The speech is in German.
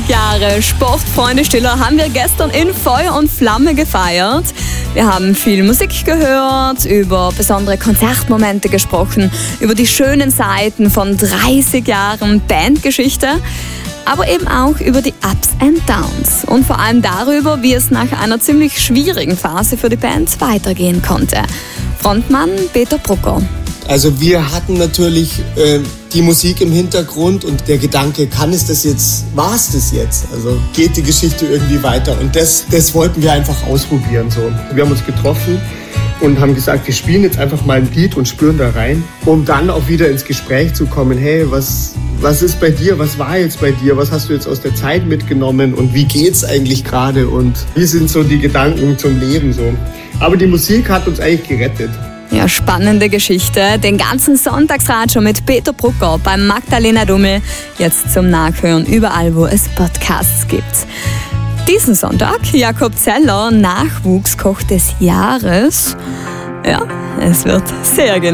30 Jahre Sportfreunde Stiller haben wir gestern in Feuer und Flamme gefeiert. Wir haben viel Musik gehört, über besondere Konzertmomente gesprochen, über die schönen Seiten von 30 Jahren Bandgeschichte, aber eben auch über die Ups and Downs und vor allem darüber, wie es nach einer ziemlich schwierigen Phase für die Band weitergehen konnte. Frontmann Peter Brucker. Also wir hatten natürlich die Musik im Hintergrund und der Gedanke, kann es das jetzt, war es das jetzt? Also geht die Geschichte irgendwie weiter? Und das wollten wir einfach ausprobieren. So. Wir haben uns getroffen und haben gesagt, wir spielen jetzt einfach mal ein Lied und spüren da rein, um dann auch wieder ins Gespräch zu kommen. Hey, was ist bei dir? Was war jetzt bei dir? Was hast du jetzt aus der Zeit mitgenommen? Und wie geht's eigentlich gerade? Und wie sind so die Gedanken zum Leben so? Aber die Musik hat uns eigentlich gerettet. Ja, spannende Geschichte. Den ganzen Sonntagsradio mit Peter Brucker bei Magdalena Dummel. Jetzt zum Nachhören überall, wo es Podcasts gibt. Diesen Sonntag Jakob Zeller, Nachwuchskoch des Jahres. Ja, es wird sehr genau.